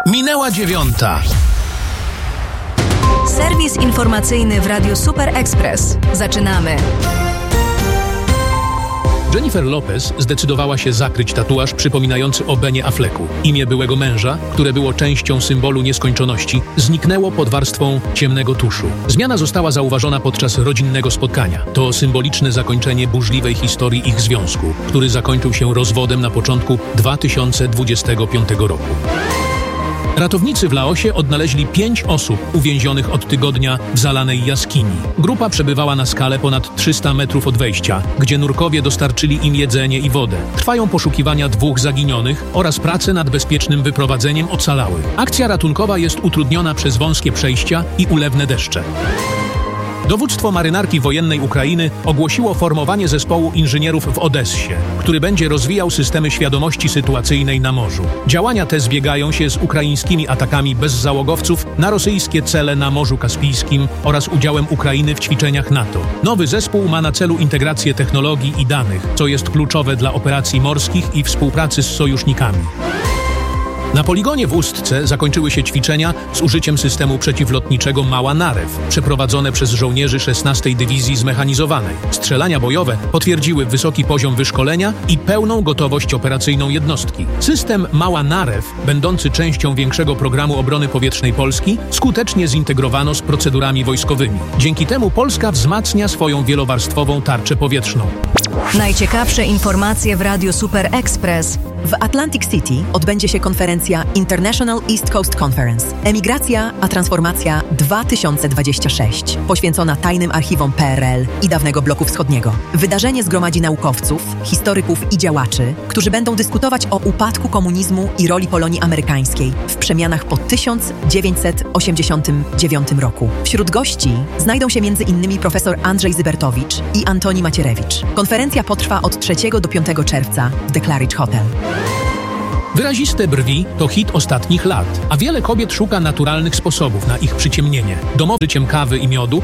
Minęła 9:00. Serwis informacyjny w Radiu Super Express. Zaczynamy. Jennifer Lopez zdecydowała się zakryć tatuaż przypominający o Benie Afflecku. Imię byłego męża, które było częścią symbolu nieskończoności, zniknęło pod warstwą ciemnego tuszu. Zmiana została zauważona podczas rodzinnego spotkania. To symboliczne zakończenie burzliwej historii ich związku, który zakończył się rozwodem na początku 2025 roku. Ratownicy w Laosie odnaleźli 5 osób uwięzionych od tygodnia w zalanej jaskini. Grupa przebywała na skale ponad 300 metrów od wejścia, gdzie nurkowie dostarczyli im jedzenie i wodę. Trwają poszukiwania 2 zaginionych oraz prace nad bezpiecznym wyprowadzeniem ocalałych. Akcja ratunkowa jest utrudniona przez wąskie przejścia i ulewne deszcze. Dowództwo marynarki wojennej Ukrainy ogłosiło formowanie zespołu inżynierów w Odessie, który będzie rozwijał systemy świadomości sytuacyjnej na morzu. Działania te zbiegają się z ukraińskimi atakami bezzałogowców na rosyjskie cele na Morzu Kaspijskim oraz udziałem Ukrainy w ćwiczeniach NATO. Nowy zespół ma na celu integrację technologii i danych, co jest kluczowe dla operacji morskich i współpracy z sojusznikami. Na poligonie w Ustce zakończyły się ćwiczenia z użyciem systemu przeciwlotniczego Mała Narew, przeprowadzone przez żołnierzy 16. Dywizji Zmechanizowanej. Strzelania bojowe potwierdziły wysoki poziom wyszkolenia i pełną gotowość operacyjną jednostki. System Mała Narew, będący częścią większego programu obrony powietrznej Polski, skutecznie zintegrowano z procedurami wojskowymi. Dzięki temu Polska wzmacnia swoją wielowarstwową tarczę powietrzną. Najciekawsze informacje w Radiu Super Express. W Atlantic City odbędzie się konferencja International East Coast Conference Emigracja a transformacja 2026, poświęcona tajnym archiwom PRL i dawnego bloku wschodniego. Wydarzenie zgromadzi naukowców, historyków i działaczy, którzy będą dyskutować o upadku komunizmu i roli Polonii amerykańskiej w przemianach po 1989 roku. Wśród gości znajdą się m.in. profesor Andrzej Zybertowicz i Antoni Macierewicz. Konferencja potrwa od 3 do 5 czerwca w The Claridge Hotel. Wyraziste brwi to hit ostatnich lat, a wiele kobiet szuka naturalnych sposobów na ich przyciemnienie. Domowym kawy i miodu